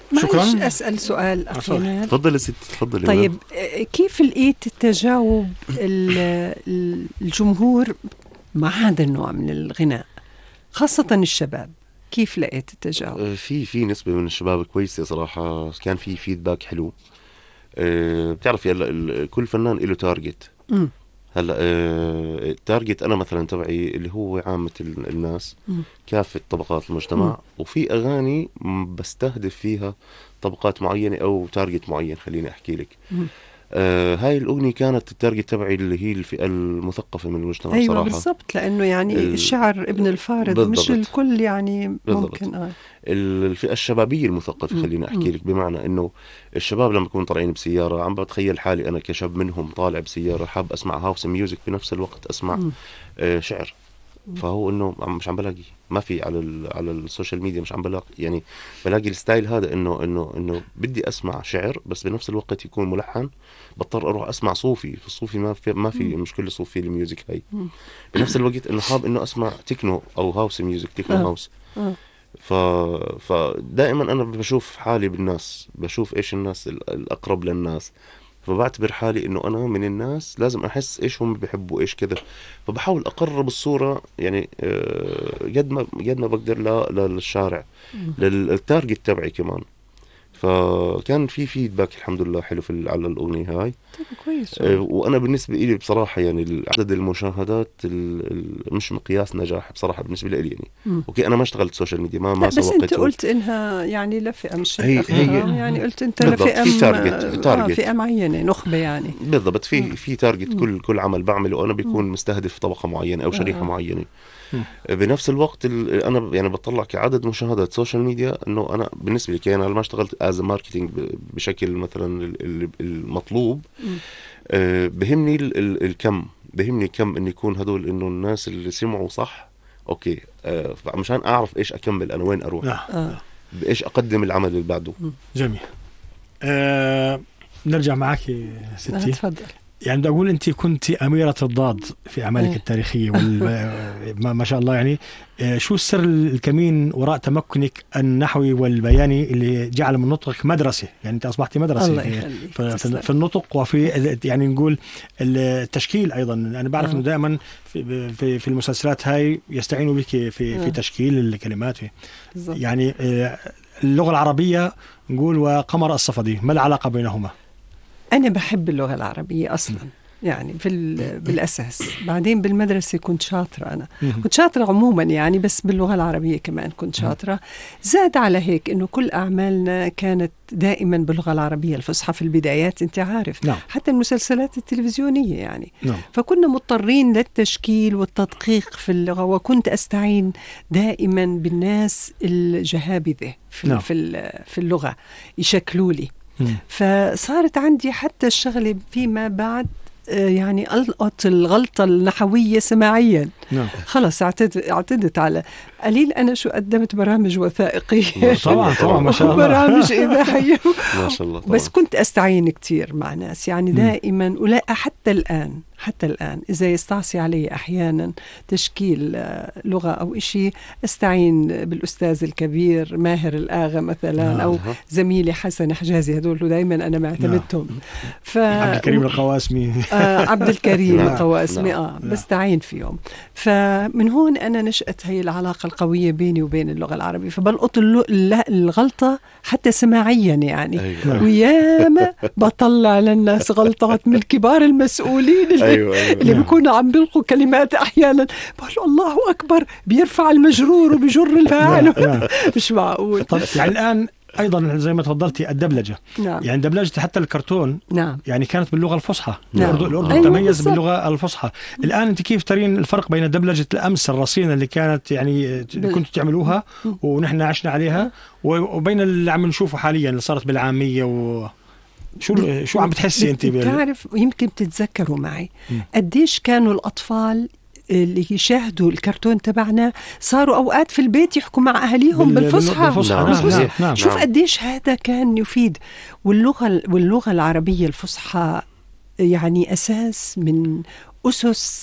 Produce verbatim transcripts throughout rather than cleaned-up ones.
شكرا. أسأل سؤال أخير. تفضل ستي تفضل. طيب كيف لقيت التجاوب الجمهور مع هذا النوع من الغناء خاصة الشباب؟ كيف لقيت التجاوب؟ في في نسبة من الشباب كويسة صراحة، كان في فيدباك حلو. أه بتعرفي هلا كل فنان له تارجت. هلا أه التارجت انا مثلا تبعي اللي هو عامة الناس، م. كافة طبقات المجتمع، م. وفي اغاني بستهدف فيها طبقات معينة او تارجت معين. خليني احكي لك. م. آه هاي الأغنية كانت التارجت تبعي اللي هي الفئة المثقفة من المجتمع. أيوة صراحة. أيوة بالضبط، لأنه يعني ال... الشعر ابن الفارض مش الكل يعني ممكن. آه. الفئة الشبابية المثقفة. خليني أحكي لك، بمعنى إنه الشباب لما يكونوا طالعين بسيارة، عم بتخيل حالي أنا كشاب منهم طالع بسيارة حاب أسمع هاوس ميوزك بنفس الوقت أسمع آه شعر. فهو انه مش عم بلاقي، ما في على على السوشيال ميديا، مش عم بلاقي يعني بلاقي الستايل هذا انه انه انه بدي اسمع شعر بس بنفس الوقت يكون ملحن. بضطر اروح اسمع صوفي، في الصوفي ما في ما في مش كل صوفي الميوزك هاي. بنفس الوقت انه حاب انه اسمع تكنو او هاوس ميوزك، تكنو هاوس. ف فدائما انا بشوف حالي بالناس، بشوف ايش الناس الاقرب للناس، فبعتبر حالي انه انا من الناس لازم احس ايش هم بيحبوا ايش كذا. فبحاول اقرب الصوره يعني قد ما قد ما بقدر للشارع، للتارجت تبعي كمان. فكان في فيدباك الحمد لله حلو في على الاغنيه هاي. طيب كويس. وانا بالنسبه لي بصراحه يعني عدد المشاهدات مش مقياس نجاح بصراحه بالنسبه لي يعني. م. اوكي انا ما اشتغلت سوشيال ميديا، ما ما سوقت. بس انت قلت انها يعني لفئه مش هي, هي يعني قلت انت لفئه في تارجت في تارجت آه فئه معينه، نخبه يعني. بالضبط. في م. في تارجت. م. كل كل عمل بعمله انا بيكون م. مستهدف طبقه معينه او شريحه آه. معينه. م. بنفس الوقت انا يعني بطلع كعدد مشاهدات سوشيال ميديا، انه انا بالنسبه لي انا ما اشتغلت از ماركتينج بشكل مثلا المطلوب. أه بهمني ال ال الكم، بهمني كم ان يكون هدول انه الناس اللي سمعوا صح. اوكي أه مشان اعرف ايش اكمل انا، وين اروح. آه. بايش اقدم العمل اللي بعده. جميل. أه نرجع معك ستي. تفضل. يعني بدي أقول أنت كنت أميرة الضاد في أعمالك اه. التاريخية ما شاء الله. يعني شو السر الكمين وراء تمكنك النحوي والبياني اللي جعل من نطقك مدرسة؟ يعني أنت أصبحت مدرسة في, في, في النطق وفي يعني نقول التشكيل أيضا. أنا بعرف اه. أنه دائما في, في, في المسلسلات هاي يستعينوا بك في, في اه. تشكيل الكلمات. يعني اللغة العربية نقول وقمر الصفدي، ما العلاقة بينهما؟ أنا بحب اللغة العربية أصلاً يعني في بالأساس. بعدين بالمدرسة كنت شاطرة، أنا كنت شاطرة عموماً يعني، بس باللغة العربية كمان كنت شاطرة. زاد على هيك إنه كل أعمالنا كانت دائماً باللغة العربية الفصحى في البدايات، أنت عارف. نعم. حتى المسلسلات التلفزيونية يعني. نعم. فكنا مضطرين للتشكيل والتدقيق في اللغة، وكنت أستعين دائماً بالناس الجهابذة في, نعم. في, في اللغة يشكلوا لي. فصارت عندي حتى الشغلة فيما بعد يعني ألقط الغلطة النحوية سماعيا. نعم. خلص اعتدت, اعتدت على قليل. أنا شو قدمت برامج وثائقية طبعا طبعا ما شاء الله، برامج إذاعية ما شاء الله. بس كنت أستعين كتير مع ناس يعني دائما، ولا حتى الآن حتى الآن إذا يستعصي علي أحيانا تشكيل لغة أو إشي أستعين بالأستاذ الكبير ماهر الآغا مثلا، أو زميلي حسن حجازي، هدول دائما أنا معتمدتهم. ف... عبد الكريم القواسمي آه عبد الكريم القواسمي آه بستعين فيهم. فمن هون أنا نشأت هي العلاقة القوية بيني وبين اللغة العربية، فبلقط الغلطة حتى سماعيا يعني. أيوة. وياما بطلع للناس غلطات من كبار المسؤولين اللي, أيوة أيوة. اللي بيكونوا عم بيلقوا كلمات أحيانا بقولوا الله أكبر، بيرفع المجرور وبيجر الفاعل. مش معقول. طب يعني الآن أيضا زي ما تفضلتي الدبلجة. نعم. يعني دبلجة حتى الكرتون. نعم. يعني كانت باللغة الفصحى. نعم. الأردن, الأردن أيوة تميز بالصبر. باللغة الفصحى. الآن أنت كيف ترين الفرق بين دبلجة الأمس الرصينة اللي كانت يعني كنتوا تعملوها ونحن عشنا عليها، وبين اللي عم نشوفه حاليا اللي صارت بالعامية؟ و شو شو عم بتحسي أنت؟ بتعرف يمكن بتتذكروا معي قديش كانوا الأطفال اللي يشاهدوا الكرتون تبعنا صاروا أوقات في البيت يحكوا مع أهاليهم بالفصحى. بالفصحى. نعم. نعم. شوف نعم. قديش هذا كان يفيد. واللغة واللغة العربية الفصحى يعني أساس من أسس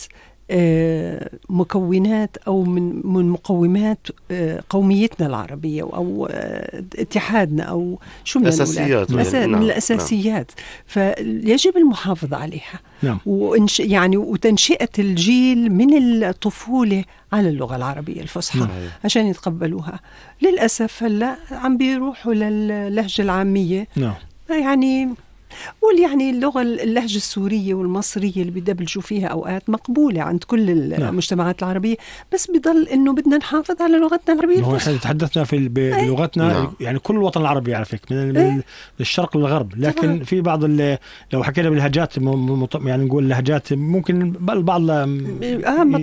مكونات أو من من مقومات قوميتنا العربية أو اتحادنا أو شو من أساسيات يعني. نعم. من الأساسيات نعم. فيجب المحافظة عليها نعم. وإنش يعني وتنشئة الجيل من الطفولة على اللغة العربية الفصحى نعم. عشان يتقبلوها. للأسف هلا عم بيروحوا للهجة العامية نعم. يعني قول يعني اللغة اللهجة السورية والمصرية اللي بيدبلجوا فيها أوقات مقبولة عند كل المجتمعات العربية، بس بضل إنه بدنا نحافظ على لغتنا العربية الفصحى. تحدثنا في بلغتنا نعم. يعني كل الوطن العربي يعرفك من ايه؟ الشرق للغرب، لكن طبعا. في بعض لو حكينا باللهجات يعني نقول لهجات ممكن البعض